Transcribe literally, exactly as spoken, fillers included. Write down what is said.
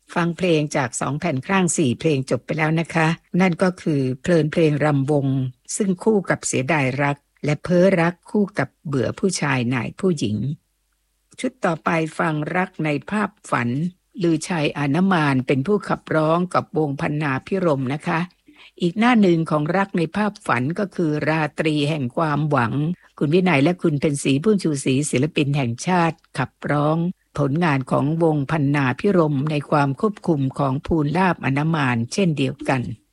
ฟังเพลงจากสองแผ่นข้างสี่เพลงจบไปแล้วนะคะนั่นก็คือเพลินเพลงรำวงซึ่งคู่กับเสียดายรักและเพ้อรักคู่กับเบื่อผู้ชายนายผู้หญิงชุดต่อไปฟังรักในภาพฝันลือชัยอานมานเป็นผู้ขับร้องกับวงพันนาพิรมย์นะคะอีกหน้าหนึ่งของรักในภาพฝันก็คือราตรีแห่งความหวังคุณวินัยและคุณเพ็ญศรีพุ่มชูศรีศิลปินแห่งชาติขับร้องผลงานของวงพันนาพิรมย์ในความควบคุมของภูลลาภอานมานเช่นเดียวกัน